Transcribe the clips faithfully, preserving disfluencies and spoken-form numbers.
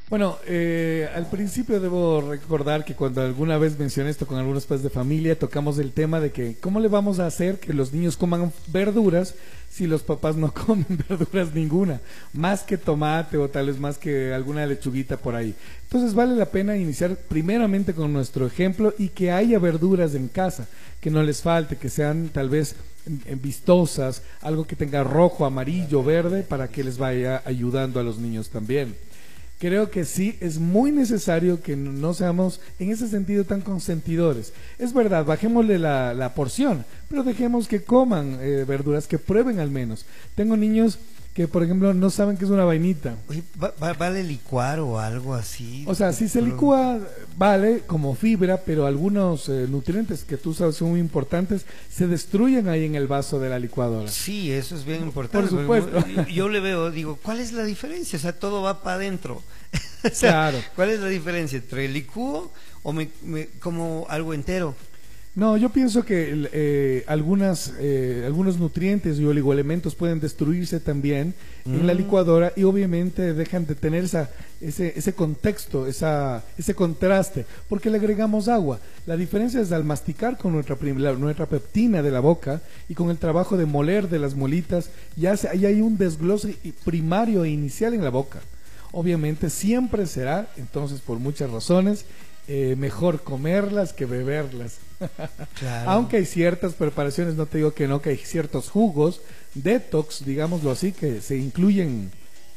Bueno, eh, al principio debo recordar que cuando alguna vez mencioné esto con algunos padres de familia, tocamos el tema de que cómo le vamos a hacer que los niños coman verduras si los papás no comen verduras ninguna, más que tomate o tal vez más que alguna lechuguita por ahí. Entonces vale la pena iniciar primeramente con nuestro ejemplo y que haya verduras en casa, que no les falte, que sean tal vez eh, vistosas, algo que tenga rojo, amarillo, verde, para que les vaya ayudando a los niños también. Creo que sí, es muy necesario que no seamos en ese sentido tan consentidores. Es verdad, bajémosle la, la porción, pero dejemos que coman eh, verduras, que prueben al menos. Tengo niños que, por ejemplo, no saben qué es una vainita. Oye, ¿va- va- ¿vale licuar o algo así? O sea, si se Pero- licúa, vale como fibra, pero algunos eh, nutrientes que tú sabes son muy importantes se destruyen ahí en el vaso de la licuadora. Sí, eso es bien importante. Por supuesto. Yo, yo le veo, digo, ¿cuál es la diferencia? O sea, todo va para adentro. O sea, Claro. ¿cuál es la diferencia entre licúo o me, me como algo entero? No, yo pienso que el, eh, algunas, eh, algunos nutrientes y oligoelementos pueden destruirse también en la Mm. licuadora y obviamente dejan de tener esa, ese, ese contexto, esa, ese contraste, porque le agregamos agua. La diferencia es al masticar con nuestra, prim- la- nuestra peptina de la boca y con el trabajo de moler de las molitas, ya se- ahí hay un desglose i- primario e inicial en la boca. Obviamente siempre será, entonces por muchas razones, eh, mejor comerlas que beberlas. Claro. Aunque hay ciertas preparaciones, no te digo que no, que hay ciertos jugos, detox, digámoslo así, que se incluyen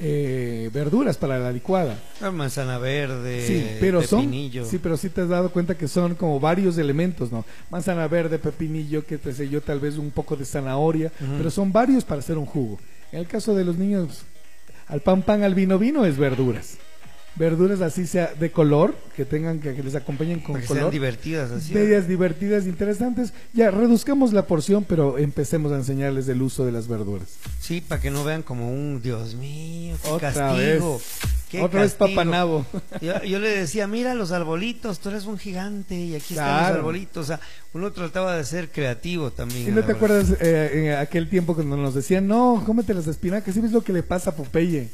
eh, verduras para la licuada. La manzana verde, Sí, pero son, pepinillo. sí, pero sí te has dado cuenta que son como varios elementos, ¿no? Manzana verde, pepinillo, que te sé yo, tal vez un poco de zanahoria, Ujú. pero son varios para hacer un jugo. En el caso de los niños, al pan pan, al vino vino es verduras. Verduras así sea de color, que tengan que, que les acompañen con Para que sean color. divertidas así. Medias divertidas, interesantes. Ya reduzcamos la porción, pero empecemos a enseñarles el uso de las verduras. Sí, para que no vean como un Dios mío, qué Otra castigo. vez. Qué Otra vez castigo. papanabo. Yo, yo le decía, mira los arbolitos, tú eres un gigante y aquí están Claro. los arbolitos. O sea, uno trataba de ser creativo también. ¿Y en no la te verdad. acuerdas eh, en aquel tiempo cuando nos decían, no, cómete las espinacas, ¿sí ves lo que le pasa a Popeye?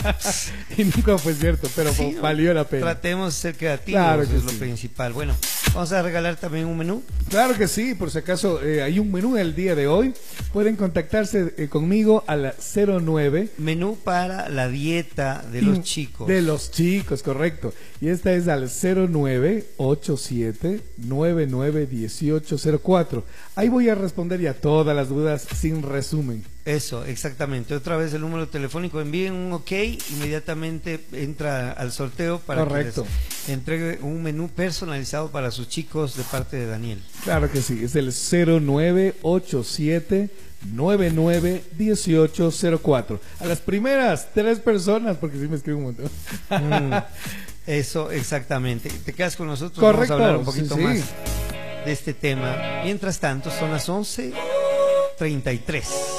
Y nunca fue cierto, pero Sí, ¿no? valió la pena. Tratemos de ser creativos, Claro eso que es lo sí. principal. Bueno, vamos a regalar también un menú. Claro que sí, por si acaso eh, hay un menú el día de hoy. Pueden contactarse eh, conmigo a la cero nueve. Menú para la dieta de los chicos. De los chicos, correcto. Y esta es al cero nueve ocho siete nueve nueve uno ocho cero cuatro. Ahí voy a responder ya todas las dudas sin resumen. Eso, exactamente. Otra vez el número telefónico, envíen un ok, inmediatamente entra al sorteo para Correcto. que les entregue un menú personalizado para sus chicos de parte de Daniel. Claro que sí, es el cero nueve ocho siete nueve nueve uno ocho cero cuatro. A las primeras tres personas, porque sí me escribe un montón. Mm, eso, exactamente. Te quedas con nosotros, Correcto, vamos a hablar un poquito sí, sí. más de este tema. Mientras tanto, son las once treinta y tres.